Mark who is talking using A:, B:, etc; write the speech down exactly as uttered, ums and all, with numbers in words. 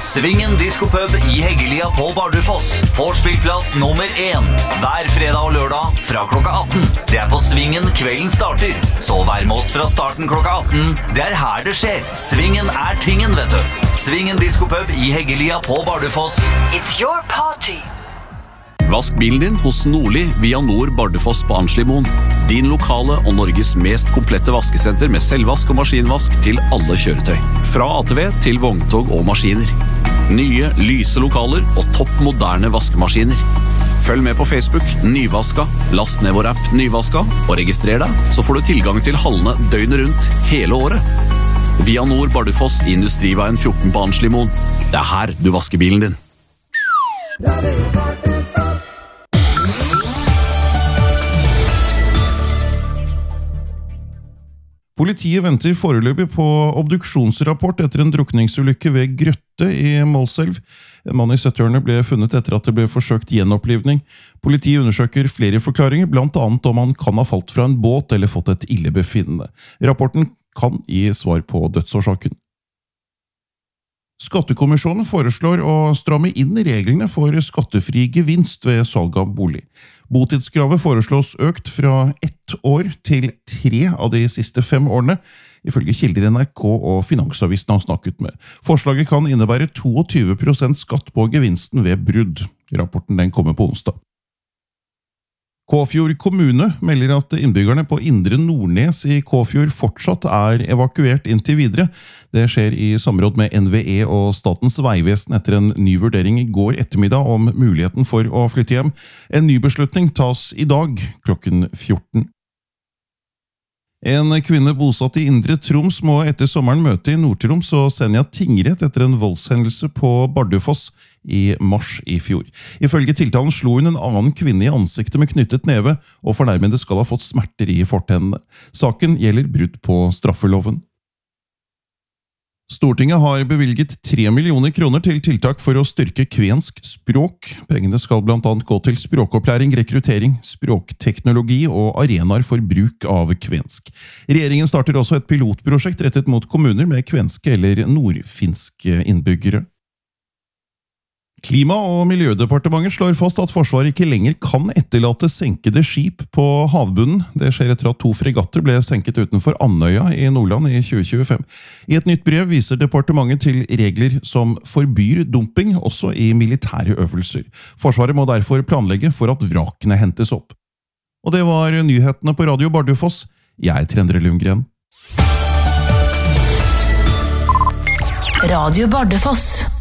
A: Svingen Diskopub i Heggelia på Bardufoss får spillplass nummer én hver fredag og lørdag fra klokka atten. Det er på Svingen kvelden starter, så vær med oss fra starten klokka atten. Det er her det skjer. Svingen er tingen, vet du. Svingen Diskopub i Heggelia på Bardufoss.
B: It's your party.
C: Vask bilen din hos Nordli via Nord Bardufoss på Arnslimoen. Din lokale og Norges mest komplette vaskesenter med selvvask og maskinvask til alle kjøretøy. Fra A T V til vogntog og maskiner. Nye, lyse lokaler og topp moderne vaskemaskiner. Følg med på Facebook Nyvaska, last ned vår app Nyvaska og registrer deg, så får du tilgang til hallene døgnet rundt hele året. Via Nord Bardufoss i Industriveien fjorten på Arnslimoen. Det er her du vasker bilen din.
D: Politiet venter foreløpig på obduksjonsrapport etter en drukningsulykke ved Grøtte i Målselv. En mann i syttiårene ble funnet etter at det ble forsøkt gjenopplivning. Politiet undersøker flere forklaringer, blant annet om han kan ha falt fra en båt eller fått et illebefinnende. Rapporten kan gi svar på dødsårsaken. Skattekommisjonen foreslår å stramme inn reglene for skattefri gevinst ved salg av bolig. Botidskravet foreslås økt fra ett år til tre av de siste fem årene, ifølge kilder N R K og Finansavisen har snakket med. Forslaget kan innebære tjueto prosent skatt på gevinsten ved brudd. Rapporten den kommer på onsdag. Kåfjord kommune melder at innbyggerne på Indre Nordnes i Kåfjord fortsatt er evakuert inntil videre. Det skjer i samråd med N V E og Statens Vegvesen etter en ny vurdering i går ettermiddag om muligheten for å flytte hjem. En ny beslutning tas i dag klokken fjorten. En kvinne bosatt i Indre Troms må etter sommeren møte i Nord-Troms og Senja tingrett etter en voldshendelse på Bardufoss i mars i fjor. Ifølge tiltalen slo hun en annen kvinne i ansiktet med knyttet neve, og fornærmede skal ha fått smerter i fortennene. Saken gjelder brudd på straffeloven. Stortinget har bevilget tre millioner kroner til tiltak for å styrke kvensk språk. Pengene skal blant annet gå til språkopplæring, rekruttering, språkteknologi og arenaer for bruk av kvensk. Regjeringen starter også et pilotprosjekt rettet mot kommuner med kvenske eller nordfinske innbyggere. Klima- og miljødepartementet slår fast at Forsvaret ikke lenger kan etterlate senkede skip på havbunnen. Det skjer etter at to fregatter ble senket utenfor Andøya i Nordland i tjue tjuefem. I et nytt brev viser departementet til regler som forbyr dumping, også i militære øvelser. Forsvaret må derfor planlegge for at vrakene hentes opp. Og det var nyhetene på Radio Bardufoss. Jeg er Endre Lundgren.
B: Radio Bardufoss.